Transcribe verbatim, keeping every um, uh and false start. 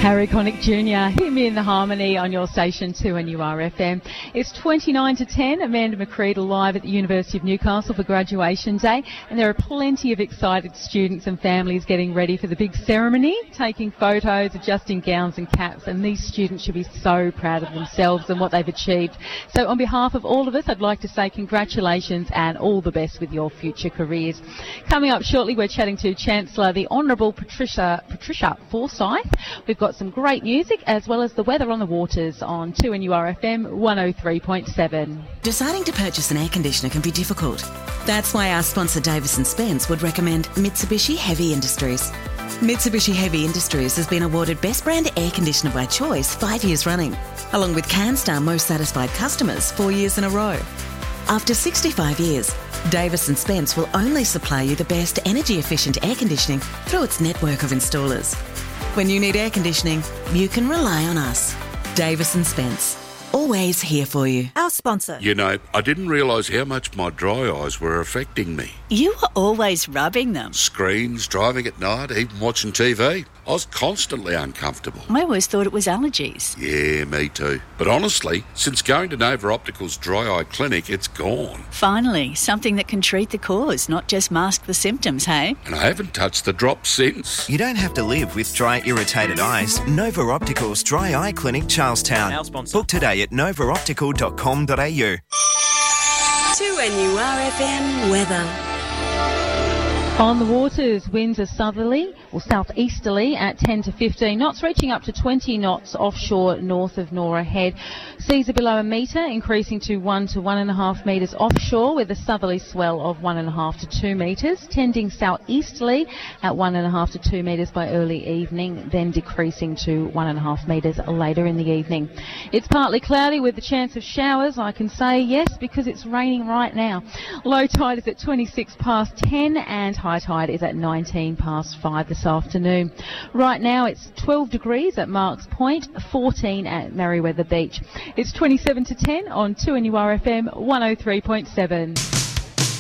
Harry Connick Junior, Hear Me in the Harmony on your station two N U R F M. It's twenty-nine to ten. Amanda McCreadle live at the University of Newcastle for graduation day, and there are plenty of excited students and families getting ready for the big ceremony, taking photos, adjusting gowns and caps, and these students should be so proud of themselves and what they've achieved. So on behalf of all of us, I'd like to say congratulations and all the best with your future careers. Coming up shortly, we're chatting to Chancellor, the Honourable Patricia, Patricia Forsyth. We've got some great music as well as the weather on the waters on two N U R F M one oh three point seven. Deciding to purchase an air conditioner can be difficult. That's why our sponsor Davis and Spence would recommend Mitsubishi Heavy Industries. Mitsubishi Heavy Industries has been awarded Best Brand Air Conditioner by Choice five years running, along with CanStar Most Satisfied Customers four years in a row. After sixty-five years, Davis and Spence will only supply you the best energy-efficient air conditioning through its network of installers. When you need air conditioning, you can rely on us. Davis and Spence. Always here for you. Our sponsor. You know, I didn't realise how much my dry eyes were affecting me. You were always rubbing them. Screens, driving at night, even watching T V. I was constantly uncomfortable. I always thought it was allergies. Yeah, me too. But honestly, since going to Nova Optical's Dry Eye Clinic, it's gone. Finally, something that can treat the cause, not just mask the symptoms, hey? And I haven't touched the drops since. You don't have to live with dry, irritated eyes. Nova Optical's Dry Eye Clinic, Charlestown. Our sponsor. Book today at nova optical dot com dot a u. two N U R F M weather. On the waters, winds are southerly or southeasterly at ten to fifteen knots, reaching up to twenty knots offshore north of Nora Head. Seas are below a metre, increasing to one to one and a half metres offshore, with a southerly swell of one and a half to two metres, tending southeasterly at one and a half to two metres by early evening, then decreasing to one and a half metres later in the evening. It's partly cloudy with the chance of showers. I can say yes because it's raining right now. Low tide is at twenty-six past ten and high tide is at nineteen past five this afternoon. Right now it's twelve degrees at Marks Point, fourteen at Merriweather Beach. It's twenty-seven to ten on two N U R F M one oh three point seven.